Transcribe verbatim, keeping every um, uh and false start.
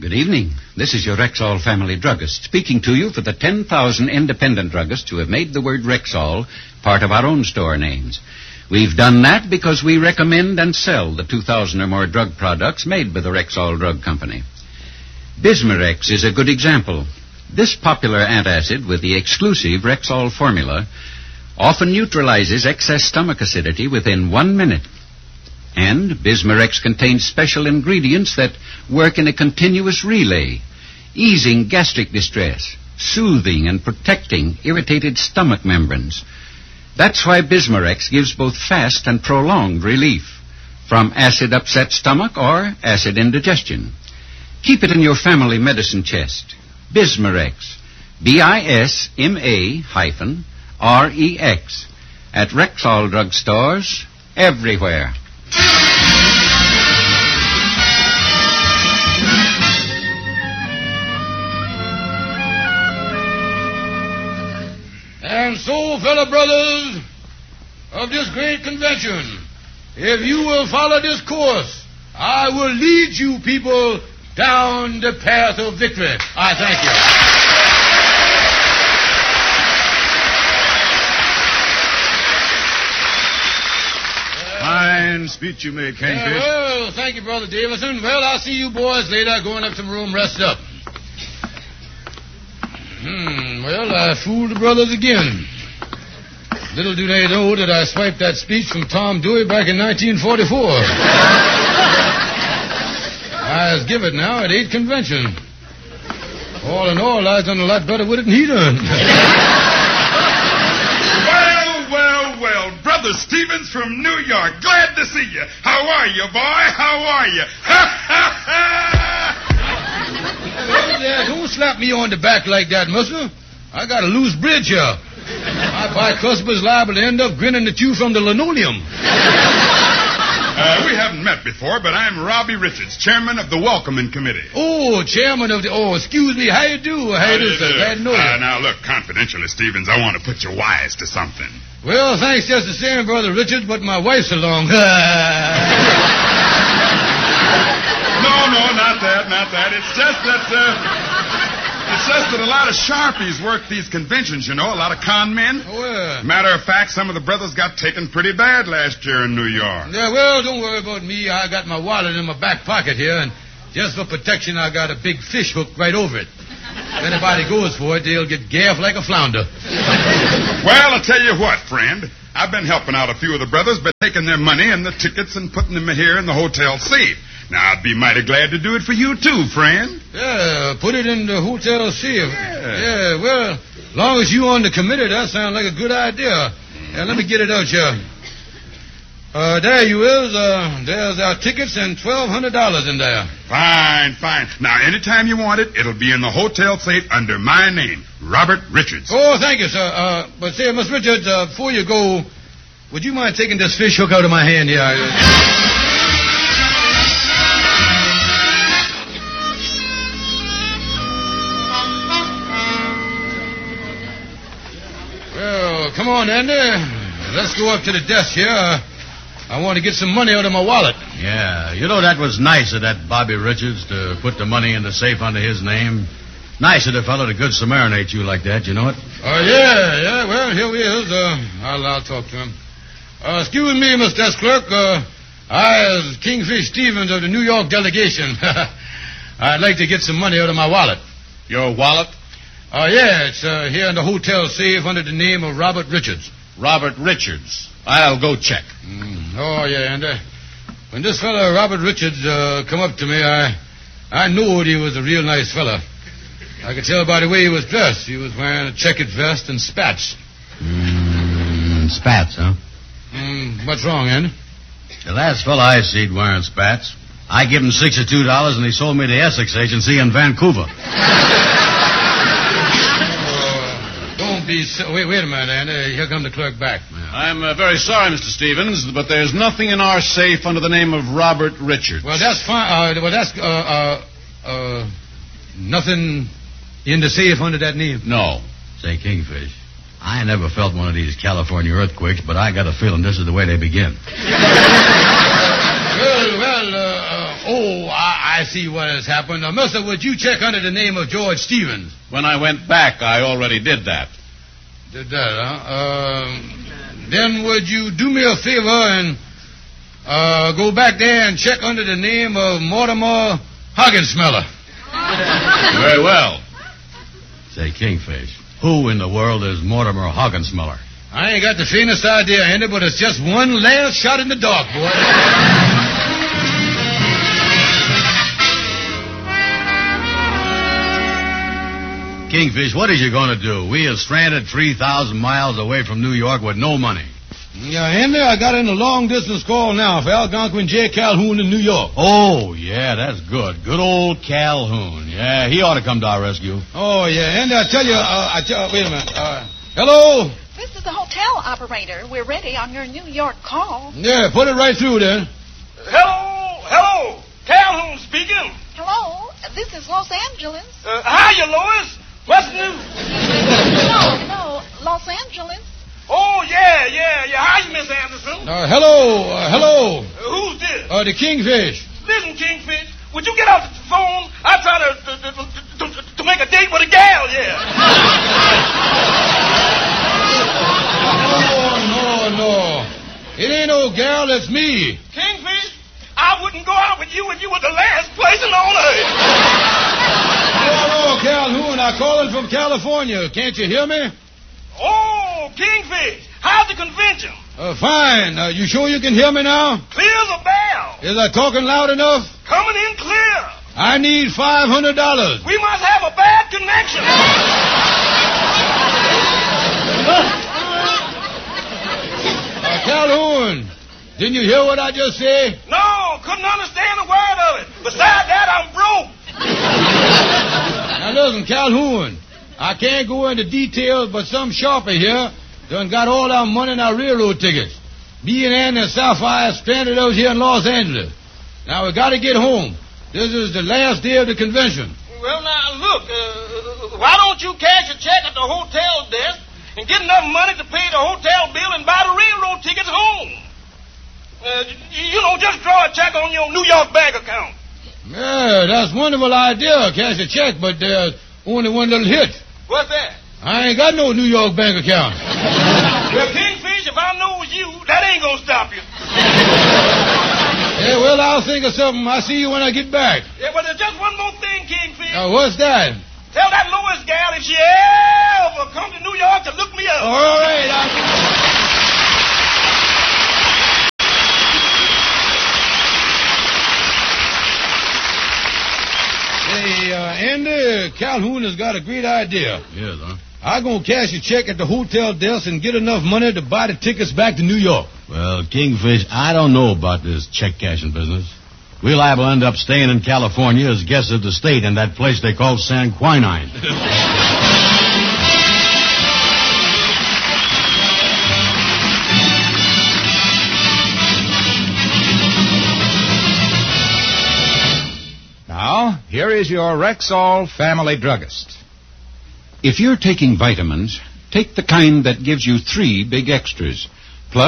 Good evening. This is your Rexall family druggist speaking to you for the ten thousand independent druggists who have made the word Rexall part of our own store names. We've done that because we recommend and sell the two thousand or more drug products made by the Rexall Drug Company. Bismarex is a good example. This popular antacid with the exclusive Rexall formula often neutralizes excess stomach acidity within one minute. And Bismarex contains special ingredients that work in a continuous relay, easing gastric distress, soothing and protecting irritated stomach membranes. That's why Bismarex gives both fast and prolonged relief from acid-upset stomach or acid indigestion. Keep it in your family medicine chest. Bismarex, B I S M A hyphen R E X, at Rexall drugstores everywhere. And so, fellow brothers of this great convention, if you will follow this course, I will lead you people down the path of victory. I thank you. Fine speech you made, Kingfish. Yeah, well, thank you, Brother Davison. Well, I'll see you boys later. Going up some room, rest up. Hmm, well, I fooled the brothers again. Little do they know that I swiped that speech from Tom Dewey back in nineteen forty-four. I was give it now at eight convention. All in all, I've done a lot better with it than he done. Brother Stevens from New York. Glad to see you. How are you, boy? How are you? Well, yeah, don't slap me on the back like that, mister. I got a loose bridge here. My bicuspid's liable to end up grinning at you from the linoleum. Uh, we haven't met before, but I'm Robbie Richards, chairman of the Welcoming Committee. Oh, chairman of the... Oh, excuse me. How you do? How, How you do, sir? Glad to know you. Uh, now, look, confidentially, Stevens, I want to put you wise to something. Well, thanks just the same, Brother Richards, but my wife's along. No, no, not that, not that. It's just that, uh, it's just that a lot of sharpies work these conventions, you know, a lot of con men. Oh, yeah. Matter of fact, some of the brothers got taken pretty bad last year in New York. Yeah, well, don't worry about me. I got my wallet in my back pocket here, and just for protection, I got a big fish hook right over it. If anybody goes for it, they'll get gaffed like a flounder. Well, I'll tell you what, friend. I've been helping out a few of the brothers by taking their money and the tickets and putting them here in the hotel safe. Now, I'd be mighty glad to do it for you, too, friend. Yeah, put it in the hotel safe. Yeah. Yeah, well, as long as you on the committee, that sounds like a good idea. Yeah, let me get it out here. Uh, there you is. Uh, there's our tickets and twelve hundred dollars in there. Fine, fine. Now, anytime you want it, it'll be in the hotel safe under my name, Robert Richards. Oh, thank you, sir. Uh, but say, Miss Richards, uh, before you go, would you mind taking this fish hook out of my hand here? Well, come on, Andy. Let's go up to the desk here. Uh, I want to get some money out of my wallet. Yeah, you know, that was nice of that Bobby Richards to put the money in the safe under his name. Nice of the fellow to good Samarinate you like that, you know it? Oh, uh, yeah, yeah, well, here he is. Uh, I'll, I'll talk to him. Uh, excuse me, Mister Desk Clerk. Uh, I is Kingfish Stevens of the New York delegation. I'd like to get some money out of my wallet. Your wallet? Oh, uh, yeah, it's uh, here in the hotel safe under the name of Robert Richards. Robert Richards. I'll go check. Mm. Oh, yeah, and uh, when this fella, Robert Richards, uh, come up to me, I I knew he was a real nice fella. I could tell by the way he was dressed. He was wearing a checkered vest and spats. Mm, spats, huh? Mm, what's wrong, Andy? The last fella I seed wearing spats, I give him sixty-two dollars and he sold me the Essex agency in Vancouver. Wait, wait a minute, Andy. Here come the clerk back. I'm uh, very sorry, Mister Stevens, but there's nothing in our safe under the name of Robert Richards. Well, that's fine. Uh, well, that's uh, uh, uh, nothing in the safe under that name. No. Say, Kingfish, I never felt one of these California earthquakes, but I got a feeling this is the way they begin. well, well, uh, uh, oh, I, I see what has happened. Now, mister, would you check under the name of George Stevens? When I went back, I already did that. Did that, huh? Uh, then would you do me a favor and uh, go back there and check under the name of Mortimer Hoggensmeller? Very well. Say, Kingfish, who in the world is Mortimer Hoggensmeller? I ain't got the faintest idea, Andy, but it's just one last shot in the dark, boy. Kingfish, what is you going to do? We are stranded three thousand miles away from New York with no money. Yeah, Andy, I got in a long-distance call now for Algonquin J. Calhoun in New York. Oh, yeah, that's good. Good old Calhoun. Yeah, he ought to come to our rescue. Oh, yeah, Andy, I tell you, uh, I tell, wait a minute. Uh, hello? This is the hotel operator. We're ready on your New York call. Yeah, put it right through then. Hello, hello, Calhoun speaking. Hello, this is Los Angeles. Uh, hiya, Lois. What's new? No, no, Los Angeles. Oh, yeah, yeah, yeah. Hiya, Miss Anderson. Uh, hello, uh, hello. Uh, who's this? Uh, the Kingfish. Listen, Kingfish, would you get off the phone? I'm trying to, to, to, to, to make a date with a gal, yeah. No, no, no. It ain't no gal, it's me. Kingfish, I wouldn't go out with you if you were the last person on earth. No, no, Calhoun, I'm calling from California. Can't you hear me? Oh, Kingfish, how's the convention? Uh, fine. Uh, you sure you can hear me now? Clear as a bell. Is I talking loud enough? Coming in clear. I need five hundred dollars. We must have a bad connection. uh, Calhoun, didn't you hear what I just said? No, couldn't understand a word of it. Besides that, I'm broke. Now listen, Calhoun, I can't go into details, but some sharper here done got all our money in our railroad tickets. Me and Ann and Sapphire stranded out here in Los Angeles. Now we got to get home. This is the last day of the convention. Well, now, look, uh, why don't you cash a check at the hotel desk and get enough money to pay the hotel bill and buy the railroad tickets home? Uh, you know, just draw a check on your New York bank account. Yeah, that's a wonderful idea, cash a check, but there's only one little hit. What's that? I ain't got no New York bank account. Well, Kingfish, if I know it was you, that ain't gonna stop you. Yeah, well, I'll think of something. I'll see you when I get back. Yeah, but there's just one more thing, Kingfish. Now, what's that? Tell that Lois gal if she ever come to New York to look me up. All right, I... Hey, uh, Andy, Calhoun has got a great idea. Yes, huh? I'm going to cash a check at the hotel desk and get enough money to buy the tickets back to New York. Well, Kingfish, I don't know about this check cashing business. We're liable to end up staying in California as guests of the state in that place they call San Quinine. Now, here is your Rexall family druggist. If you're taking vitamins, take the kind that gives you three big extras.